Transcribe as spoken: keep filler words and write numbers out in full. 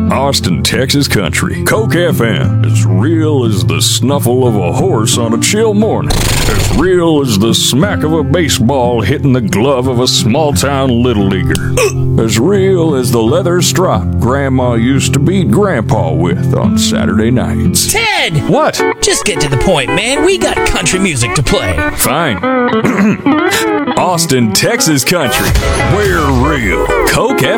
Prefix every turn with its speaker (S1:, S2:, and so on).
S1: Austin, Texas country. Coke F M. As real as the snuffle of a horse on a chill morning. As real as the smack of a baseball hitting the glove of a small-town little leaguer. As real as the leather strop Grandma used to beat Grandpa with on Saturday nights.
S2: Ted!
S1: What?
S2: Just get to the point, man. We got country music to play.
S1: Fine. Austin, Texas country. We're real. Coke F M.